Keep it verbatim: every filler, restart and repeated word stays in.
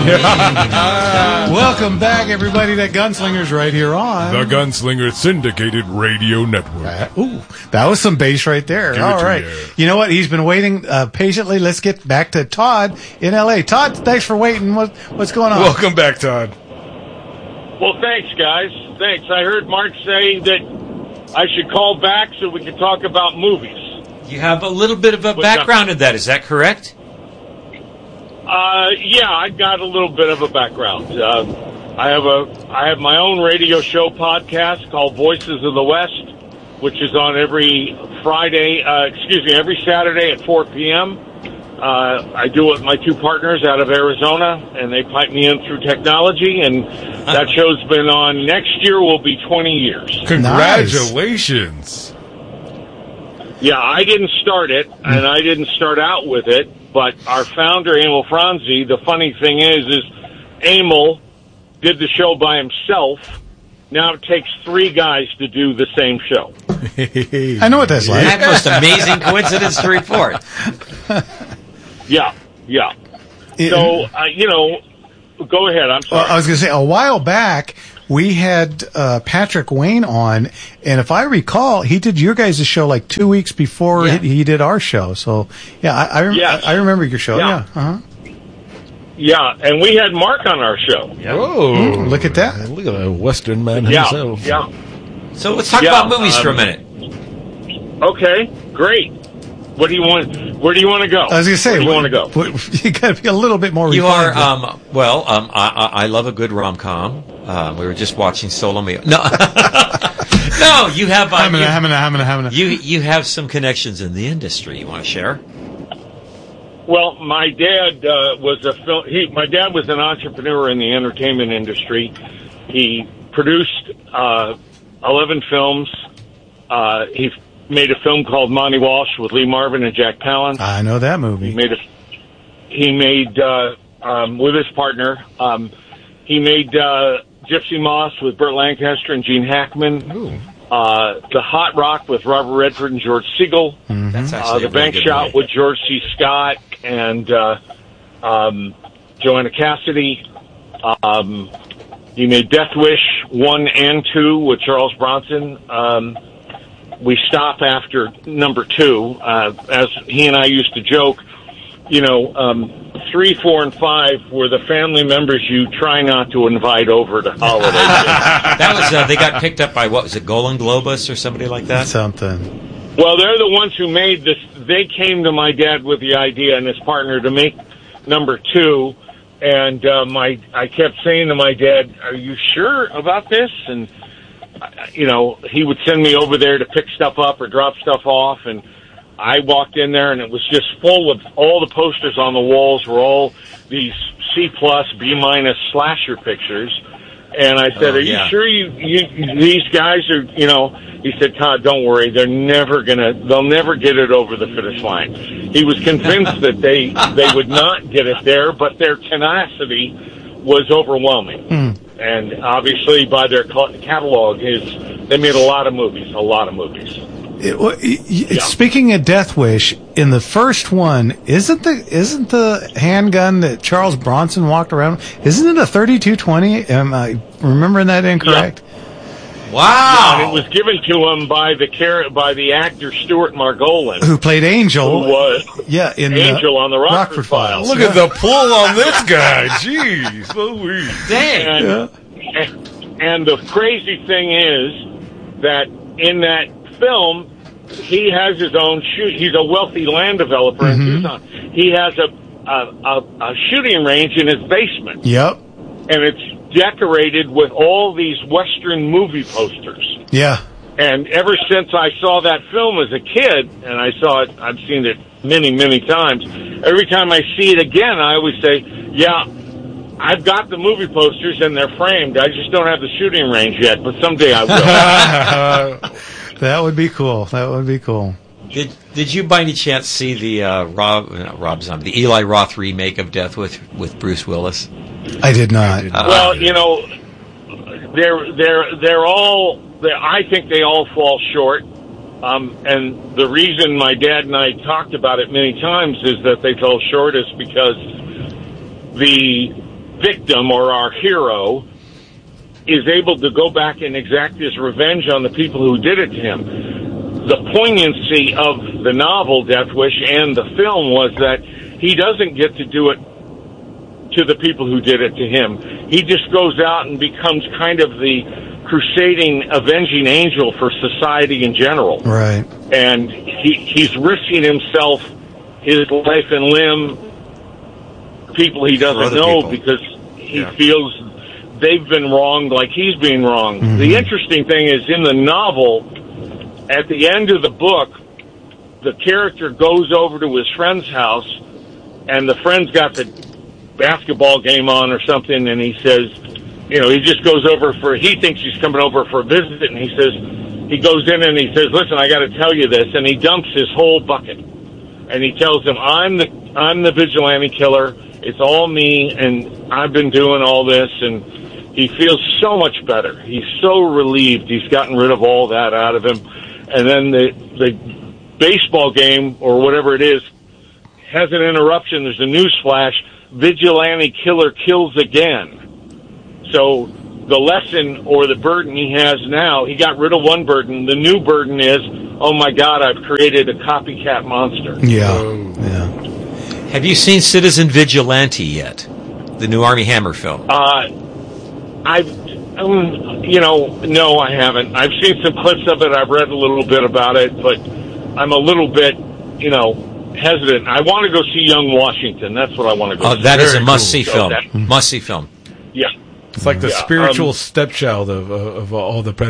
Welcome back, everybody, to Gunslingers right here on the Gunslinger Syndicated Radio Network. Uh, ooh, that was some bass right there. Give All right. You. you know what? He's been waiting uh, patiently. Let's get back to Todd in L A. Todd, thanks for waiting. What, what's going on? Welcome back, Todd. Well, thanks, guys. Thanks. I heard Mark say that I should call back so we can talk about movies. You have a little bit of a What's background up? in that. Is that correct? Uh, yeah, I got a little bit of a background. Uh, I have a I have my own radio show podcast called Voices of the West, which is on every Friday, uh, excuse me, every Saturday at four p.m. Uh, I do it with my two partners out of Arizona, and they pipe me in through technology, and that show's been on. Next year will be twenty years. Congratulations. Yeah, I didn't start it, and I didn't start out with it, but our founder, Emil Franzi, the funny thing is, is Emil did the show by himself. Now it takes three guys to do the same show. I know what that's like. That most amazing coincidence to report. Yeah, yeah. It, so, uh, you know, go ahead. I'm sorry. Well, I was going to say, a while back, we had uh, Patrick Wayne on, and if I recall, he did your guys' show like two weeks before Yeah. he, he did our show. So, yeah, I, I, rem- Yes. I remember your show. Yeah. Yeah. Uh-huh. Yeah, and we had Mark on our show. Oh, Mm, look at that. Look at a Western man Yeah, himself. yeah. So let's talk Yeah, about movies um, for a minute. Okay, great. What do you want? Where do you want to go? I was going to say, where do you want to go? You got to be a little bit more You are, refined. um, well, um, I, I I love a good rom-com. Uh, we were just watching Solo Me. No, no, you have, uh, Hamina, you, hamina, hamina, hamina. you, you have some connections in the industry you want to share? Well, my dad uh, was a film. He, my dad was an entrepreneur in the entertainment industry. He produced uh, eleven films. Uh, he made a film called Monty Walsh with Lee Marvin and Jack Palance. I know that He movie. made a. He made uh, um, with his partner. Um, he made uh, Gypsy Moss with Burt Lancaster and Gene Hackman. Uh, the Hot Rock with Robert Redford and George Segal. That's Uh, actually the a really Bank good Shot movie. with George C. Scott and uh, um, Joanna Cassidy. Um, he made Death Wish one and two with Charles Bronson. Um, we stop after number two. Uh, as he and I used to joke, you know, um, three, four, and five were the family members you try not to invite over to holiday dinners. That was, uh, they got picked up by, what was it, Golan Globus or somebody like that? Something. Well, they're the ones who made this. They came to my dad with the idea and his partner to make number two. And uh, my, I kept saying to my dad, "Are you sure about this?" And uh, you know, he would send me over there to pick stuff up or drop stuff off. And I walked in there, and it was just full of all the posters on the walls were all these C plus, B minus slasher pictures. And I said, Oh, "Are you yeah. sure you, you these guys are, you know?" He said, "Todd, don't worry. They're never gonna. They'll never get it over the finish line." He was convinced that they they would not get it there, but their tenacity was overwhelming. Mm. And obviously, by their ca- catalog, is they made a lot of movies, a lot of movies. It, well, y- y- Yeah. Speaking of Death Wish, in the first one, isn't the isn't the handgun that Charles Bronson walked around? Isn't it a thirty-two twenty? Am I remembering that incorrect? Wow. And it was given to him by the car- by the actor Stuart Margolin, Who played Angel? who was yeah, in Angel uh, on the Rockford Files. Look at the pull on this guy. Jeez Louise. Dang. And, Yeah. and, and the crazy thing is that in that film, he has his own shoot. He's a wealthy land developer in Tucson. He has a a, a a shooting range in his basement, Yep. and it's decorated with all these Western movie posters. Yeah. And ever since I saw that film as a kid, and I saw it, I've seen it many, many times. Every time I see it again, I always say, "Yeah, I've got the movie posters and they're framed. I just don't have the shooting range yet, but someday I will." That would be cool. That would be cool. Did Did you by any chance see the uh, Rob not Rob Zombie, the Eli Roth remake of Death with with Bruce Willis? I did not. Uh, Well, you know, they're they're they're all. They're, I think they all fall short. Um, and the reason my dad and I talked about it many times is that they fell short is because the victim or our hero is able to go back and exact his revenge on the people who did it to him. The poignancy of the novel Death Wish and the film was that he doesn't get to do it to the people who did it to him. He just goes out and becomes kind of the crusading, avenging angel for society in general. Right. And he, he's risking himself, his life and limb, people he doesn't know people. Because he yeah. feels they've been wronged like he's being wronged. Mm-hmm. The interesting thing is in the novel, at the end of the book, the character goes over to his friend's house, and the friend's got the basketball game on or something, and he says, you know, he just goes over for, he thinks he's coming over for a visit, and he says, he goes in and he says, listen, I got to tell you this, and he dumps his whole bucket. And he tells him, I'm the, I'm the vigilante killer, it's all me, and I've been doing all this, and he feels so much better. He's so relieved he's gotten rid of all that out of him. And then the, the baseball game, or whatever it is, has an interruption. There's a news flash. Vigilante killer kills again. So the lesson or the burden he has now, he got rid of one burden. The new burden is, oh my God, I've created a copycat monster. Yeah, so, yeah. Have you seen Citizen Vigilante yet? The new Armie Hammer film. Uh, I've, um, you know, no, I haven't. I've seen some clips of it. I've read a little bit about it, but I'm a little bit, you know, hesitant. I want to go see Young Washington. That's what I want to go oh, see. That is a Very must-see cool. film. So that, must-see film. Yeah. It's like the yeah, spiritual um, stepchild of, of, of all the Predator